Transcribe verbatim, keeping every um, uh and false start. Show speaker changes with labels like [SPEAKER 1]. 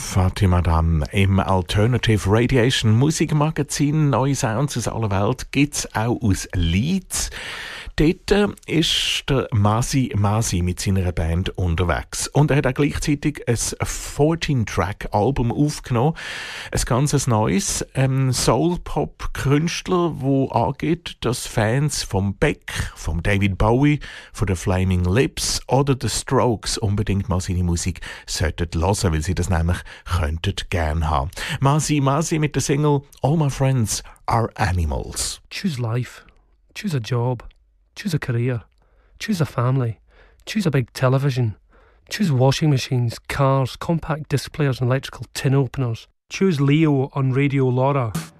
[SPEAKER 1] Fatima Dam im Alternative Radiation Musikmagazin. Neue Sounds aus aller Welt gibt es auch aus Leeds. Dort ist der Masi Masi mit seiner Band unterwegs. Und er hat auch gleichzeitig ein vierzehn-Track-Album aufgenommen. Ein ganz neues ähm, Soul-Pop-Künstler, wo angeht, dass Fans vom Beck, vom David Bowie, von den Flaming Lips oder den Strokes unbedingt mal seine Musik sollten hören, weil sie das nämlich könnten gern haben. Masi Masi mit der Single All My Friends Are Animals.
[SPEAKER 2] Choose life. Choose a job. Choose a career. Choose a family. Choose a big television. Choose washing machines, cars, compact disc players and electrical tin openers. Choose Leo on Radio Laura.